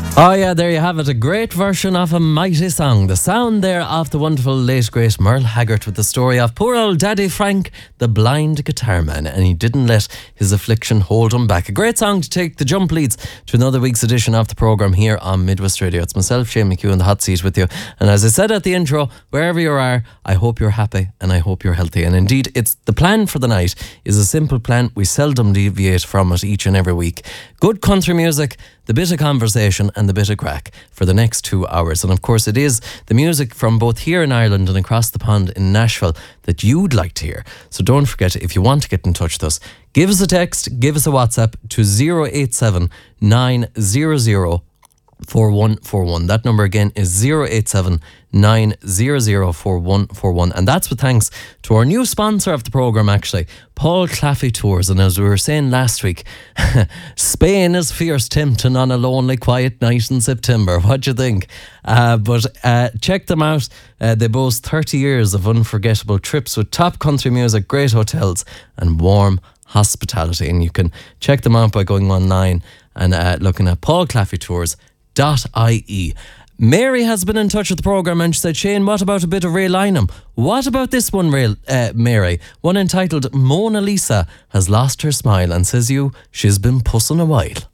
Oh yeah, there you have it. A great version of a mighty song. The sound there of the wonderful late great Merle Haggard with the story of poor old Daddy Frank, the blind guitar man, and he didn't let his affliction hold him back. A great song to take the jump leads to another week's edition of the programme here on Midwest Radio. It's myself, Shane McHugh, in the hot seat with you. And as I said at the intro, wherever you are, I hope you're happy and I hope you're healthy. And indeed, it's the plan for the night is a simple plan. We seldom deviate from it each and every week. Good country music, the bit of conversation and the bit of crack for the next 2 hours. And of course it is the music from both here in Ireland and across the pond in Nashville that you'd like to hear. So don't forget, if you want to get in touch with us, give us a text, give us a WhatsApp to 087 900 4141. That number again is 087 900 4141. And that's with thanks to our new sponsor of the programme, actually, Paul Claffey Tours. And as we were saying last week, Spain is fierce tempting on a lonely, quiet night in September. What do you think? But check them out. They boast 30 years of unforgettable trips with top country music, great hotels and warm hospitality. And you can check them out by going online and looking at paulclaffeytours.ie. Mary has been in touch with the programme and she said, Shane, what about a bit of Ray Lynham? What about this one, Mary? One entitled Mona Lisa Has Lost Her Smile, and says she's been pussing a while.